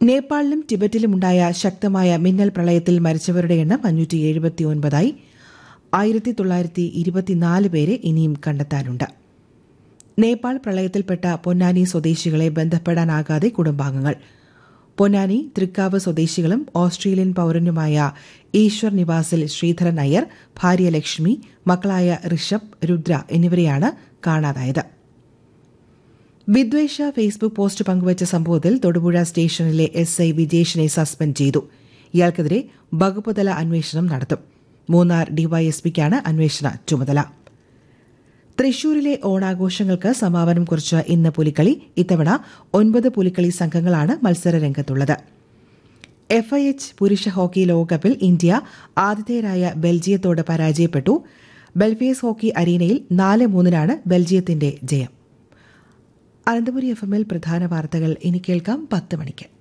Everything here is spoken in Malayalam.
നേപ്പാളിലും ടിബറ്റിലുമുണ്ടായ ശക്തമായ മിന്നൽ പ്രളയത്തിൽ മരിച്ചവരുടെ എണ്ണം 579 1924 പേരെ ഇനിയും കണ്ടെത്താനുണ്ട്. നേപ്പാൾ പ്രളയത്തിൽപ്പെട്ട പൊന്നാനി സ്വദേശികളെ ബന്ധപ്പെടാനാകാതെ കുടുംബാംഗങ്ങൾ. പൊന്നാനി തൃക്കാവ് സ്വദേശികളും ഓസ്ട്രേലിയൻ പൌരനുമായ ഈശ്വർ നിവാസിൽ ശ്രീധരൻ അയ്യർ, ഭാര്യ ലക്ഷ്മി, മക്കളായ ഋഷഭ്, രുദ്ര എന്നിവരെയാണ് കാണാതായത്. വിദ്വേഷ ഫേസ്ബുക്ക് പോസ്റ്റ് പങ്കുവച്ച സംഭവത്തിൽ തൊടുപുഴ സ്റ്റേഷനിലെ SI വിജേഷിനെ സസ്പെൻഡ് ചെയ്തു. ഇയാൾക്കെതിരെ വകുപ്പുതല അന്വേഷണം നടത്തും. മൂന്നാർ ഡിവൈഎസ്പിക്കാണ് അന്വേഷണ ചുമതല. തൃശൂരിലെ ഓണാഘോഷങ്ങൾക്ക് സമാപനം കുറിച്ച് ഇന്ന് പുലിക്കളി. ഇത്തവണ 9 പുലിക്കളി സംഘങ്ങളാണ് മത്സരരംഗത്തുള്ളത്. FIH പുരുഷ ഹോക്കി ലോകകപ്പിൽ ഇന്ത്യ ആതിഥേയരായ ബെൽജിയത്തോട് പരാജയപ്പെട്ടു. ബെൽഫേസ് ഹോക്കി അരീനയിൽ 4-3 ബെൽജിയത്തിന്റെ ജയം. അനന്തപുരി FM-ൽ പ്രധാന വാർത്തകൾ ഇനി കേൾക്കാം 10 മണിക്ക്.